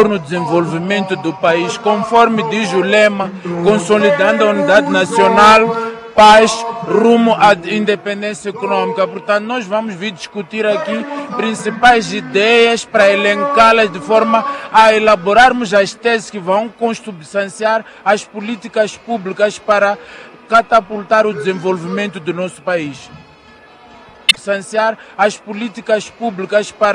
no desenvolvimento do país, conforme diz o lema, consolidando a unidade nacional, paz, rumo à independência econômica. Portanto, nós vamos vir discutir aqui principais ideias para elencá-las de forma a elaborarmos as teses que vão consubstanciar as políticas públicas para catapultar o desenvolvimento do nosso país. Substanciar as políticas públicas para